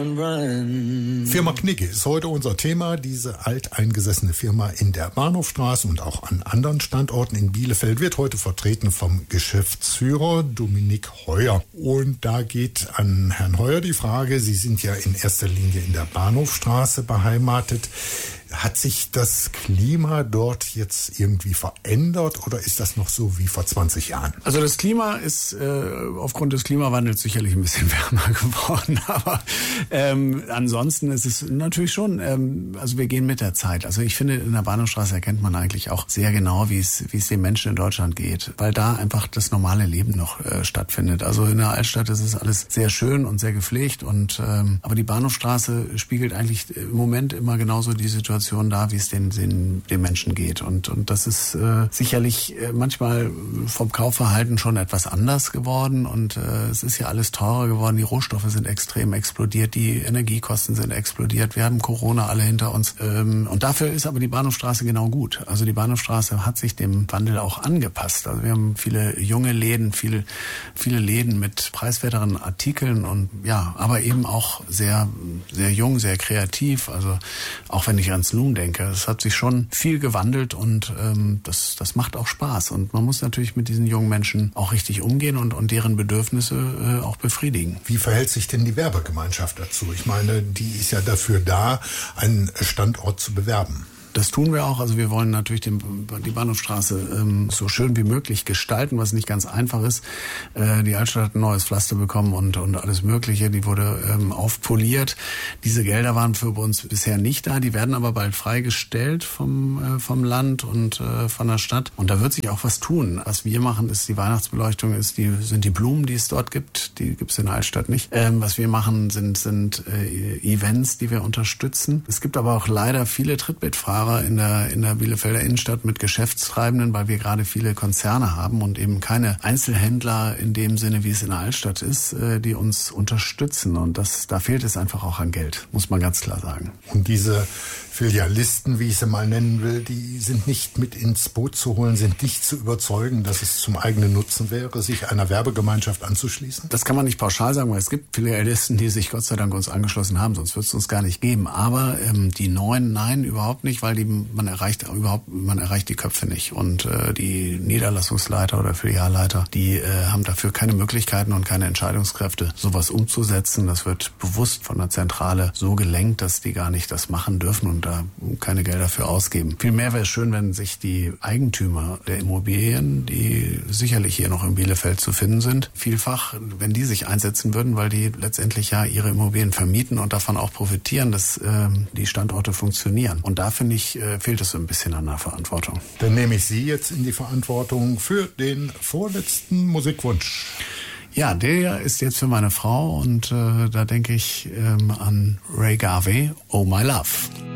Firma Knigge ist heute unser Thema. Diese alteingesessene Firma in der Bahnhofstraße und auch an anderen Standorten in Bielefeld wird heute vertreten vom Geschäftsführer Dominik Heuer. Und da geht an Herrn Heuer die Frage, Sie sind ja in erster Linie in der Bahnhofstraße beheimatet. Hat sich das Klima dort jetzt irgendwie verändert oder ist das noch so wie vor 20 Jahren? Also das Klima ist aufgrund des Klimawandels sicherlich ein bisschen wärmer geworden, aber ansonsten ist es natürlich schon, also wir gehen mit der Zeit. Also ich finde, in der Bahnhofstraße erkennt man eigentlich auch sehr genau, wie es den Menschen in Deutschland geht, weil da einfach das normale Leben noch stattfindet. Also in der Altstadt ist es alles sehr schön und sehr gepflegt und aber die Bahnhofstraße spiegelt eigentlich im Moment immer genauso die Situation da, wie es den Menschen geht. Und das ist sicherlich manchmal vom Kaufverhalten schon etwas anders geworden. Und es ist ja alles teurer geworden. Die Rohstoffe sind extrem explodiert. Die Energiekosten sind explodiert. Wir haben Corona alle hinter uns. Und dafür ist aber die Bahnhofstraße genau gut. Also die Bahnhofstraße hat sich dem Wandel auch angepasst. Also wir haben viele junge Läden, viele Läden mit preiswerteren Artikeln und ja, aber eben auch sehr, sehr jung, sehr kreativ. Also auch wenn ich ans Loom denke, es hat sich schon viel gewandelt und das macht auch Spaß. Und man muss natürlich mit diesen jungen Menschen auch richtig umgehen und deren Bedürfnisse auch befriedigen. Wie verhält sich denn die Werbegemeinschaft dazu? Ich meine, die ist ja dafür da, einen Standort zu bewerben. Das tun wir auch. Also wir wollen natürlich die Bahnhofstraße so schön wie möglich gestalten, was nicht ganz einfach ist. Die Altstadt hat ein neues Pflaster bekommen und alles Mögliche. Die wurde aufpoliert. Diese Gelder waren für uns bisher nicht da. Die werden aber bald freigestellt vom Land und von der Stadt. Und da wird sich auch was tun. Was wir machen, ist die Weihnachtsbeleuchtung, sind die Blumen, die es dort gibt. Die gibt es in der Altstadt nicht. Was wir machen, sind Events, die wir unterstützen. Es gibt aber auch leider viele Trittbettfahrer in der Bielefelder Innenstadt mit Geschäftstreibenden, weil wir gerade viele Konzerne haben und eben keine Einzelhändler in dem Sinne, wie es in der Altstadt ist, die uns unterstützen. Und da fehlt es einfach auch an Geld, muss man ganz klar sagen. Und diese Filialisten, wie ich sie mal nennen will, die sind nicht mit ins Boot zu holen, sind nicht zu überzeugen, dass es zum eigenen Nutzen wäre, sich einer Werbegemeinschaft anzuschließen? Das kann man nicht pauschal sagen, weil es gibt Filialisten, die sich Gott sei Dank uns angeschlossen haben, sonst würde es uns gar nicht geben. Aber die Neuen, nein, überhaupt nicht, weil man erreicht die Köpfe nicht. Und die Niederlassungsleiter oder Filialleiter, die haben dafür keine Möglichkeiten und keine Entscheidungskräfte, sowas umzusetzen. Das wird bewusst von der Zentrale so gelenkt, dass die gar nicht das machen dürfen und da keine Gelder für ausgeben. Vielmehr wäre es schön, wenn sich die Eigentümer der Immobilien, die sicherlich hier noch in Bielefeld zu finden sind, vielfach, wenn die sich einsetzen würden, weil die letztendlich ja ihre Immobilien vermieten und davon auch profitieren, dass die Standorte funktionieren. Und da, finde ich, fehlt es so ein bisschen an der Verantwortung. Dann nehme ich Sie jetzt in die Verantwortung für den vorletzten Musikwunsch. Ja, der ist jetzt für meine Frau und da denke ich an Ray Garvey, Oh My Love.